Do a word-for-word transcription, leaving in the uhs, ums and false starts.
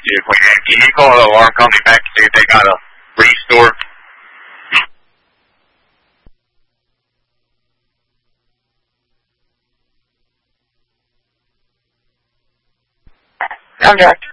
Dairy Queen. And can you call the alarm company back and see if they got a restore? I'm director.